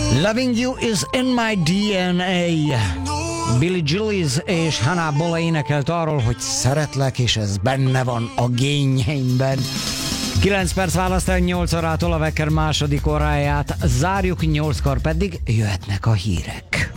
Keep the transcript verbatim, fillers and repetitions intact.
Loving you is in my dé en á. Billy Gillies és Hannah Bolle énekelt arról, hogy szeretlek, és ez benne van a génjeimben. kilenc perc választ el nyolc órától a Wecker második óráját. Zárjuk, nyolckor pedig jöhetnek a hírek.